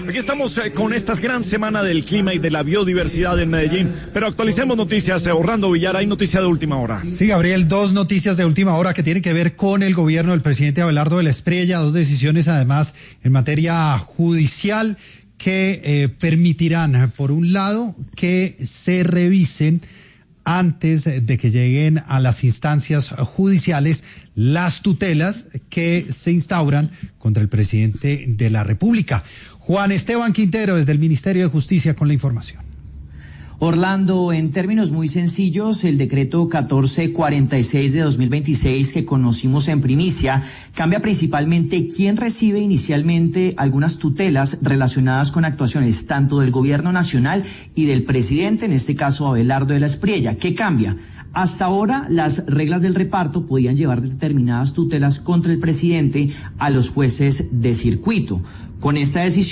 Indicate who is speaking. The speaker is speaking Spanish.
Speaker 1: Aquí estamos con esta gran semana del clima y de la biodiversidad en Medellín, pero actualicemos noticias. Orlando Villar, hay noticia de última hora.
Speaker 2: Sí, Gabriel, dos noticias de última hora que tienen que ver con el gobierno del presidente Abelardo de la Espriella, dos decisiones además en materia judicial que permitirán, por un lado, que se revisen antes de que lleguen a las instancias judiciales las tutelas que se instauran contra el presidente de la República. Juan Esteban Quintero, desde el Ministerio de Justicia, con la información.
Speaker 3: Orlando, en términos muy sencillos, el decreto 1446 de 2026 que conocimos en primicia cambia principalmente quién recibe inicialmente algunas tutelas relacionadas con actuaciones tanto del gobierno nacional y del presidente, en este caso Abelardo de la Espriella. ¿Qué cambia? Hasta ahora, las reglas del reparto podían llevar determinadas tutelas contra el presidente a los jueces de circuito. Con esta decisión,